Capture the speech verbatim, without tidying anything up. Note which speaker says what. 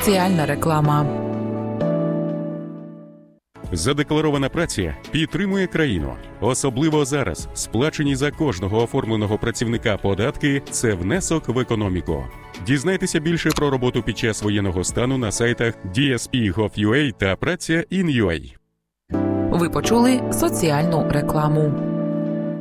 Speaker 1: Соціальна реклама.
Speaker 2: Задекларована праця підтримує країну. Особливо зараз сплачені за кожного оформленого працівника податки – це внесок в економіку. Дізнайтеся більше про роботу під час воєнного стану на сайтах ді ес пі крапка гов крапка ю а та праця крапка ін крапка ю а.
Speaker 1: Ви почули соціальну рекламу.